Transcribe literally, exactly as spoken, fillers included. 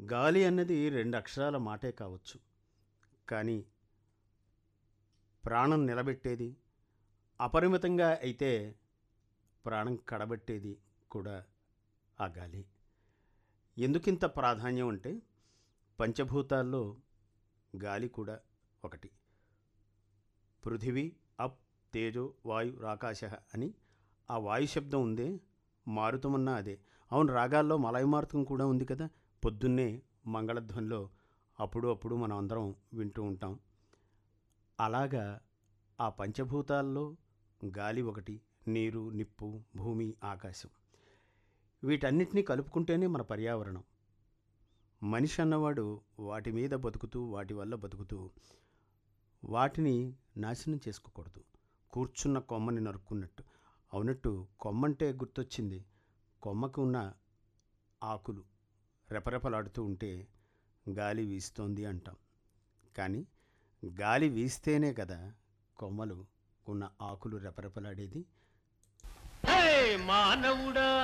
గాలి అన్నది రెండు అక్షరాల మాటే కావచ్చు. కానీ ప్రాణం నిలబెట్టేది, అపరిమితంగా అయితే ప్రాణం కడబెట్టేది కూడా ఆ గాలి. ఎందుకింత ప్రాధాన్యం అంటే పంచభూతాల్లో గాలి కూడా ఒకటి. పృథివీ అప్ తేజో వాయు రాకాశ అని ఆ వాయు శబ్దం ఉందే, మారుతమన్నా అదే. అవును, రాగాల్లో మలయమారుతం కూడా ఉంది కదా. పొద్దున్నే మంగళధ్వనిలో అప్పుడు అప్పుడు మనం అందరం వింటూ ఉంటాం. అలాగా ఆ పంచభూతాల్లో గాలి ఒకటి, నీరు, నిప్పు, భూమి, ఆకాశం. వీటన్నిటినీ కలుపుకుంటేనే మన పర్యావరణం. మనిషి అన్నవాడు వాటి మీద బతుకుతూ, వాటి వల్ల బతుకుతూ వాటిని నాశనం చేసుకోకూడదు. కూర్చున్న కొమ్మని నరుక్కున్నట్టు. అవునట్టు కొమ్మంటే గుర్తొచ్చింది. కొమ్మకు ఉన్న ఆకులు రెపరెపలాడుతూ ఉంటే గాలి వీస్తోంది అంటాం. కానీ గాలి వీస్తేనే కదా కొమ్మలు ఉన్న ఆకులు రెపరెపలాడేది. మానవుడా